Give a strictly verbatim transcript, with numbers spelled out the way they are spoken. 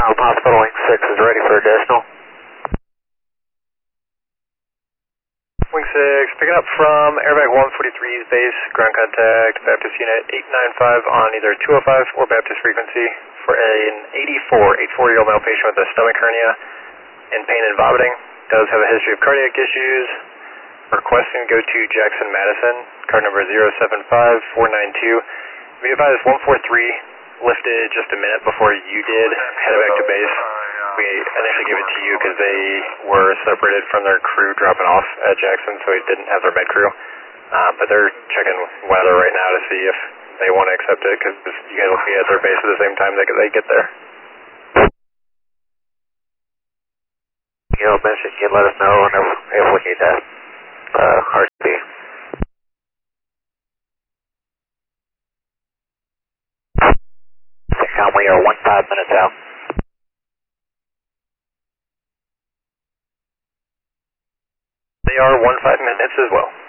Um, Hospital Wing six is ready for additional. Wing six, picking up from Airbag one forty-three's base, ground contact, Baptist Unit eight nine five on either two oh five or Baptist frequency for an eighty-four, eighty-four-year-old male patient with a stomach hernia and pain and vomiting. Does have a history of cardiac issues. Requesting go to Jackson Madison, card number zero seven five four nine two. We advised one four three lifted just a minute before you did, headed back to base. We initially gave it to you because they were separated from their crew dropping off at Jackson, so we didn't have their med crew. Uh, but they're checking weather right now to see if they want to accept it, because you guys will be at their base at the same time they, they get there. You know, mention, you can let us know whenever if we need that. Uh, R C. Count, we are one five minutes out. They are one five minutes as well.